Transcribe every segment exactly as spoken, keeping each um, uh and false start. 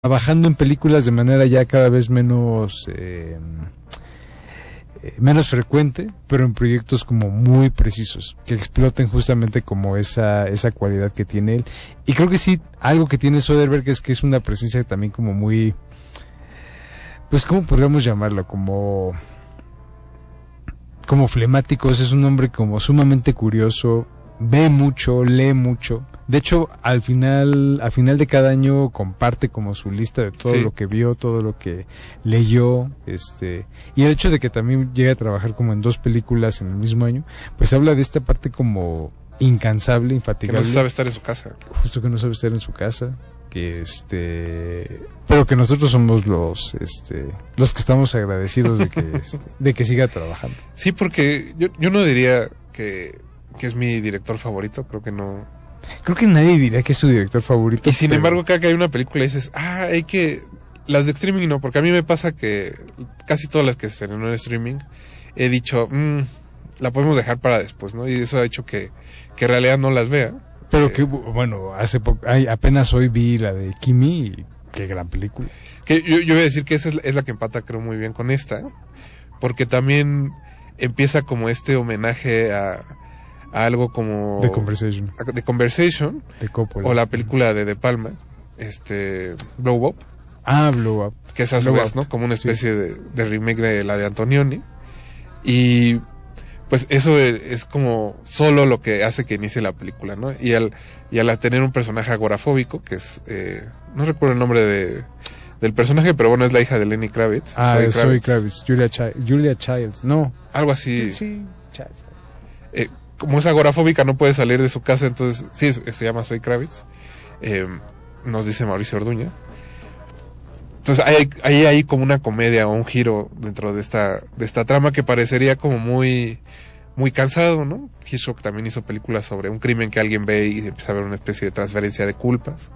trabajando en películas de manera ya cada vez menos eh, eh, menos frecuente, pero en proyectos como muy precisos, que exploten justamente como esa esa cualidad que tiene él. Y creo que sí, algo que tiene Soderbergh es que es una presencia también como muy, pues ¿cómo podríamos llamarlo? Como como flemáticos, es un hombre como sumamente curioso, ve mucho, lee mucho. De hecho, al final, al final de cada año comparte como su lista de todo sí. lo que vio, todo lo que leyó, este, y el hecho de que también llegue a trabajar como en dos películas en el mismo año, pues habla de esta parte como incansable, infatigable. Que no sabe estar en su casa. Justo que no sabe estar en su casa, que este, pero que nosotros somos los, este, los que estamos agradecidos de que, este, de que siga trabajando. Sí, porque yo, yo no diría que, que es mi director favorito, creo que no. Creo que nadie diría que es su director favorito. Y sin pero... embargo, cada que hay una película dices, ah, hay que... Las de streaming no, porque a mí me pasa que casi todas las que se estrenó en streaming he dicho, mmm, la podemos dejar para después, ¿no? Y eso ha hecho que, que en realidad no las vea. Pero eh, que, bueno, hace poco, ay, apenas hoy vi la de Kimi y qué gran película. Que yo, yo voy a decir que esa es, es la que empata creo muy bien con esta, porque también empieza como este homenaje a... a algo como The Conversation, The Conversation de Coppola, o la película de De Palma, este Blow Up, ah Blow Up, que es a su vez, ¿no? Como una especie sí. de, de remake de la de Antonioni, y pues eso es, es como solo lo que hace que inicie la película, ¿no? Y al y al tener un personaje agorafóbico que es eh, no recuerdo el nombre de del personaje, pero bueno, es la hija de Lenny Kravitz. Ah, Zoe Kravitz, Kravitz. Julia, Chi- Julia Childs, no, algo así. Sí, Childs. Eh, como es agorafóbica no puede salir de su casa, entonces sí, se llama Zoe Kravitz, eh, nos dice Mauricio Orduña. Entonces hay, hay ahí como una comedia o un giro dentro de esta de esta trama que parecería como muy muy cansado, ¿no? Hitchcock también hizo películas sobre un crimen que alguien ve y empieza a ver una especie de transferencia de culpas,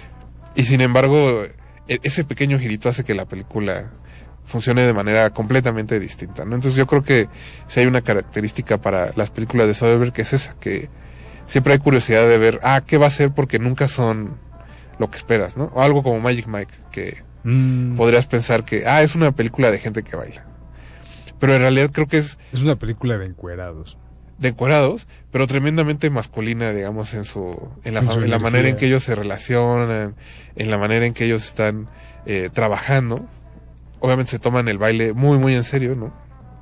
y sin embargo ese pequeño girito hace que la película funcione de manera completamente distinta, ¿no? Entonces yo creo que si hay una característica para las películas de Soderbergh, que es esa, que siempre hay curiosidad de ver, ah, ¿qué va a ser? Porque nunca son lo que esperas, ¿no? O algo como Magic Mike, que mm. podrías pensar que, ah, es una película de gente que baila. Pero en realidad creo que es... Es una película de encuerados. De encuerados, pero tremendamente masculina, digamos, en su... En la, en en la manera en que ellos se relacionan, en la manera en que ellos están eh, trabajando. Obviamente se toman el baile muy, muy en serio, ¿no?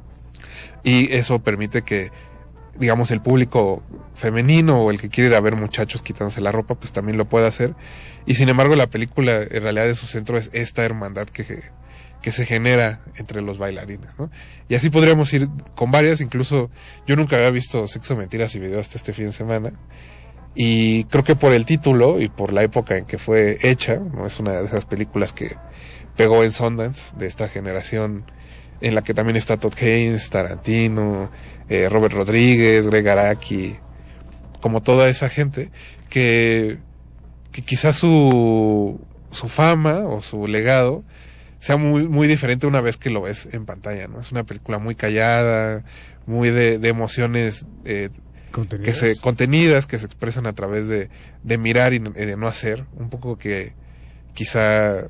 Y eso permite que, digamos, el público femenino o el que quiere ir a ver muchachos quitándose la ropa, pues también lo puede hacer. Y sin embargo, la película, en realidad, de su centro es esta hermandad que, que se genera entre los bailarines, ¿no? Y así podríamos ir con varias, incluso yo nunca había visto Sexo, Mentiras y Video hasta este fin de semana. Y creo que por el título y por la época en que fue hecha, ¿no? Es una de esas películas que pegó en Sundance, de esta generación en la que también está Todd Haynes, Tarantino, eh, Robert Rodríguez, Greg Araki, como toda esa gente que, que quizás su, su fama o su legado sea muy, muy diferente una vez que lo ves en pantalla, ¿no? Es una película muy callada, muy de, de emociones eh, contenidas. que se, contenidas, que se expresan a través de, de mirar y de no hacer, un poco que quizá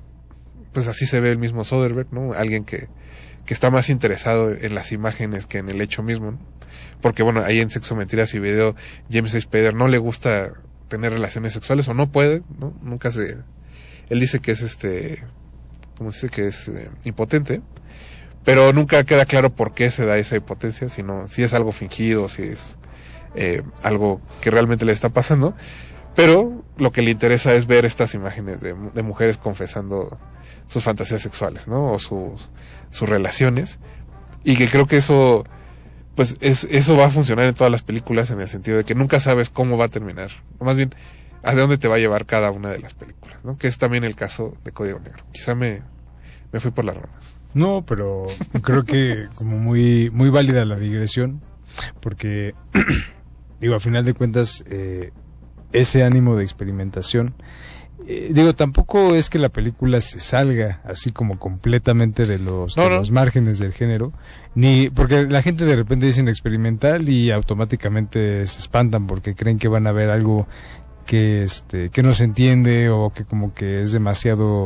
pues así se ve el mismo Soderbergh, ¿no? Alguien que, que está más interesado en las imágenes que en el hecho mismo, ¿no? Porque bueno, ahí en Sexo, Mentiras y Video, James A. Spader no le gusta tener relaciones sexuales o no puede, ¿no? Nunca se... Él dice que es este... ¿Cómo se dice? Que es eh, impotente, pero nunca queda claro por qué se da esa impotencia, sino si es algo fingido, si es eh, algo que realmente le está pasando. Pero lo que le interesa es ver estas imágenes de, de mujeres confesando sus fantasías sexuales, ¿no? O sus, sus relaciones. Y que creo que eso, pues, es, eso va a funcionar en todas las películas, en el sentido de que nunca sabes cómo va a terminar. O más bien, a dónde te va a llevar cada una de las películas, ¿no? Que es también el caso de Código Negro. Quizá me, me fui por las ramas. No, pero creo que como muy, muy válida la digresión, porque, digo, a final de cuentas, eh, ese ánimo de experimentación, eh, digo, tampoco es que la película se salga así como completamente de los, no, de no. los márgenes del género, ni porque la gente de repente dicen experimental y automáticamente se espantan porque creen que van a ver algo que este que no se entiende o que como que es demasiado